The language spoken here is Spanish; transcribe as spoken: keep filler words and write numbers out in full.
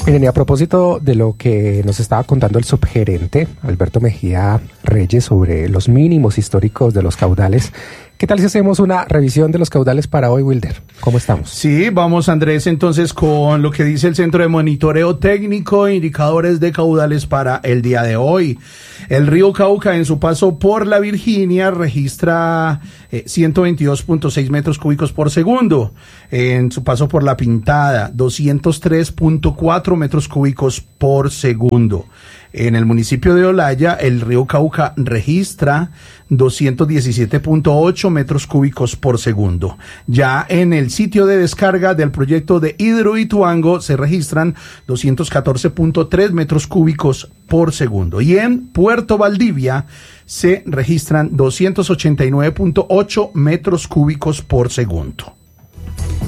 Miren, y a propósito de lo que nos estaba contando el subgerente Alberto Mejía Reyes sobre los mínimos históricos de los caudales, ¿qué tal si hacemos una revisión de los caudales para hoy, Wilder? ¿Cómo estamos? Sí, vamos, Andrés, entonces con lo que dice el Centro de Monitoreo Técnico, indicadores de caudales para el día de hoy. El río Cauca, en su paso por la Virginia, registra eh, ciento veintidós punto seis metros cúbicos por segundo. En su paso por la Pintada, doscientos tres punto cuatro metros cúbicos por segundo. En el municipio de Olaya, el río Cauca registra doscientos diecisiete punto ocho metros cúbicos por segundo. Ya en el sitio de descarga del proyecto de Hidroituango se registran doscientos catorce punto tres metros cúbicos por segundo. Y en Puerto Valdivia se registran doscientos ochenta y nueve punto ocho metros cúbicos por segundo.